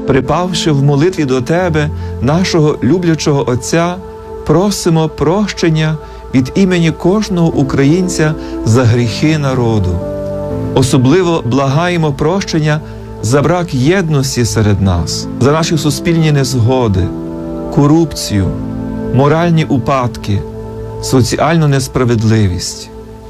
припавши в молитві до Тебе, нашого люблячого Отця, просимо прощення від імені кожного українця за гріхи народу. Особливо благаємо прощення за брак єдності серед нас, за наші суспільні незгоди, корупцію, моральні упадки, соціальну несправедливість.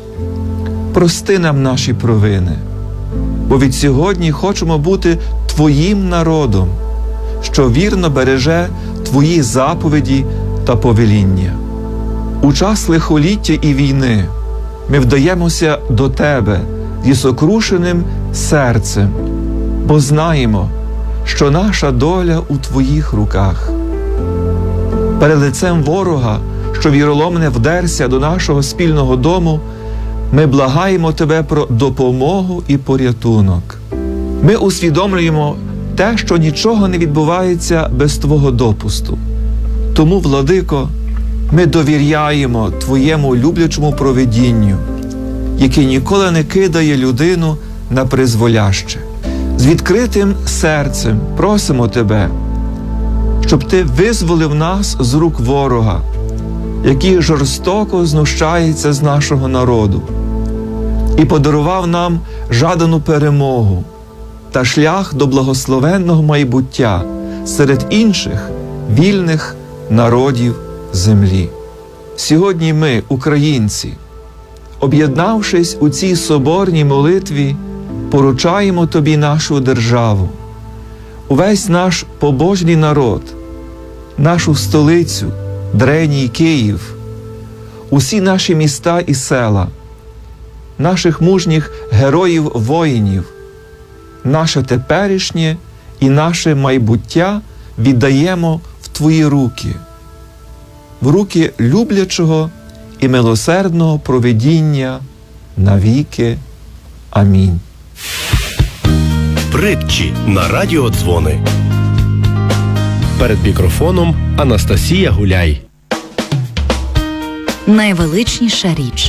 Прости нам наші провини, бо від сьогодні хочемо бути Твоїм народом, що вірно береже Твої заповіді та повеління. У час лихоліття і війни ми вдаємося до Тебе зі сокрушеним серцем, бо знаємо, що наша доля у Твоїх руках. Перед лицем ворога, що віроломне вдерся до нашого спільного дому, ми благаємо Тебе про допомогу і порятунок. Ми усвідомлюємо те, що нічого не відбувається без Твого допусту. Тому, Владико, ми довіряємо Твоєму люблячому провидінню, яке ніколи не кидає людину на призволяще. З відкритим серцем просимо Тебе, щоб Ти визволив нас з рук ворога, який жорстоко знущається з нашого народу, і подарував нам жадану перемогу та шлях до благословенного майбуття серед інших вільних народів землі. Сьогодні ми, українці, об'єднавшись у цій соборній молитві, поручаємо Тобі нашу державу, увесь наш побожний народ, нашу столицю, древній Київ, усі наші міста і села, наших мужніх героїв-воїнів, наше теперішнє і наше майбуття віддаємо в Твої руки, в руки люблячого і милосердного провидіння навіки. Амінь. Притчі на радіо Дзвони. Перед мікрофоном Анастасія Гуляй. Найвеличніша річ.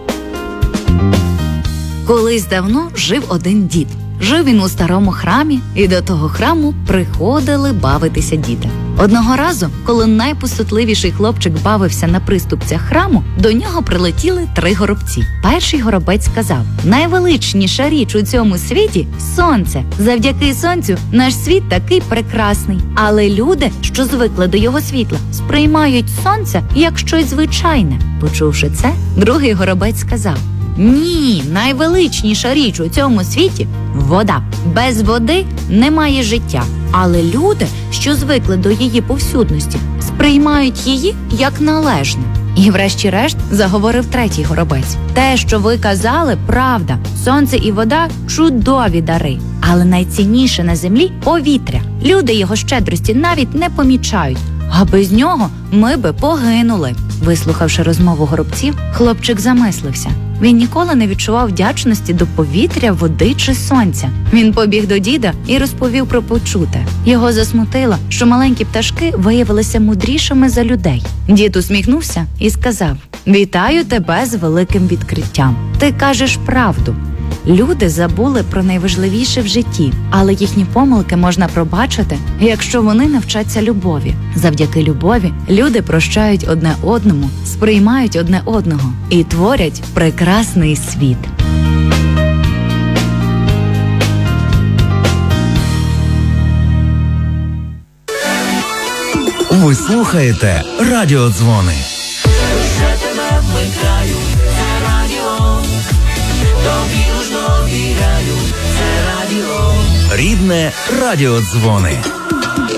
Колись давно жив один дід. Жив він у старому храмі, і до того храму приходили бавитися діти. Одного разу, коли найпустотливіший хлопчик бавився на приступцях храму, до нього прилетіли 3 горобці. Перший горобець сказав: «Найвеличніша річ у цьому світі – сонце. Завдяки сонцю наш світ такий прекрасний. Але люди, що звикли до його світла, сприймають сонце як щось звичайне». Почувши це, другий горобець сказав: «Ні, найвеличніша річ у цьому світі – вода. Без води немає життя. Але люди, що звикли до її повсюдності, сприймають її як належне». І врешті-решт заговорив третій горобець: «Те, що ви казали, правда. Сонце і вода – чудові дари. Але найцінніше на землі – повітря. Люди його щедрості навіть не помічають. А без нього ми би погинули». Вислухавши розмову горобців, хлопчик замислився. Він ніколи не відчував вдячності до повітря, води чи сонця. Він побіг до діда і розповів про почуте. Його засмутило, що маленькі пташки виявилися мудрішими за людей. Дід усміхнувся і сказав: «Вітаю тебе з великим відкриттям. Ти кажеш правду. Люди забули про найважливіше в житті, але їхні помилки можна пробачити, якщо вони навчаться любові. Завдяки любові люди прощають одне одному, сприймають одне одного і творять прекрасний світ». Ви слухаєте Радіо Дзвони. Рідне Радіо Дзвони.